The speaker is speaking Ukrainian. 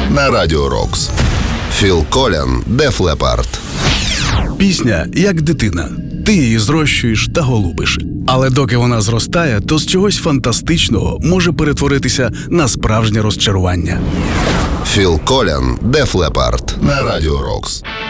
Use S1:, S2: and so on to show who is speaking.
S1: на Радіо Рокс. Філ Колін, Def Leppard.
S2: Пісня як дитина. Ти її зрощуєш та голубиш. Але доки вона зростає, то з чогось фантастичного може перетворитися на справжнє розчарування.
S1: Філ Колін, Def Leppard на Радіо Рокс.